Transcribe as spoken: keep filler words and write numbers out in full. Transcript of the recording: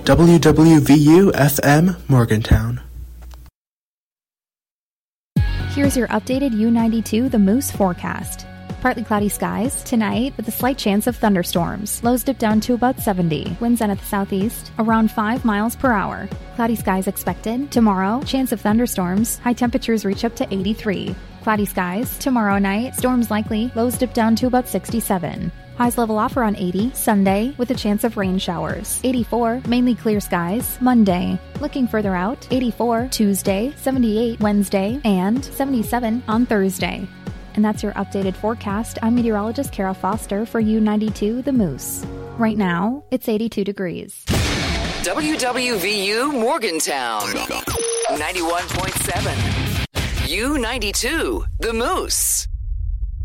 W W V U F M Morgantown. Here's your updated U ninety-two The Moose forecast. Partly cloudy skies tonight with a slight chance of thunderstorms. Lows dip down to about seventy. Winds out of the southeast around five miles per hour. Cloudy skies expected. Tomorrow, chance of thunderstorms. High temperatures reach up to eighty-three. Cloudy skies tomorrow night. Storms likely. Lows dip down to about sixty-seven. Highs level off around eighty. Sunday with a chance of rain showers. eighty-four. Mainly clear skies. Monday. Looking further out. eighty-four. Tuesday. seventy-eight. Wednesday. And seventy-seven on Thursday. And that's your updated forecast. I'm meteorologist Kara Foster for U ninety-two The Moose. Right now, it's eighty-two degrees. W W V U Morgantown, ninety-one point seven. U ninety-two The Moose.